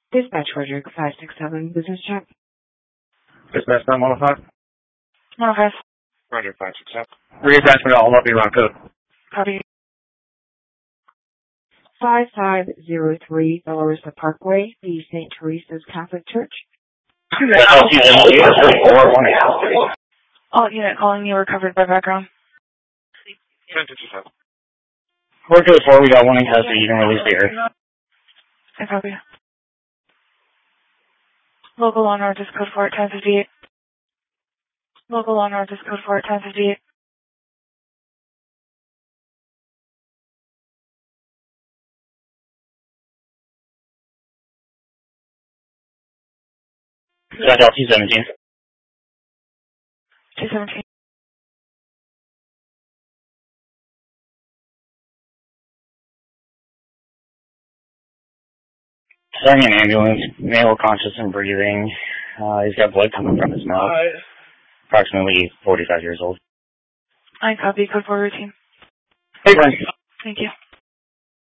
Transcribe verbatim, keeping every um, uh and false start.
Dispatch Roger five six seven, business check. Dispatch nine one five. one oh five. Roger five six seven. Reattachment all up, you run code. Copy. five five zero three Dolorosa Parkway, the Saint Teresa's Catholic Church. All unit calling you recovered by background. We're good for we got one in custody, you can release the air. I copy. Local law north is code four at ten fifty-eight. Local law north is code four at ten fifty-eight. That's L T seventeen. two seventeen. Sending an ambulance, male conscious and breathing. Uh, he's got blood coming from his mouth. Approximately forty-five years old. I copy code four routine. Hey, Brian. Thank you.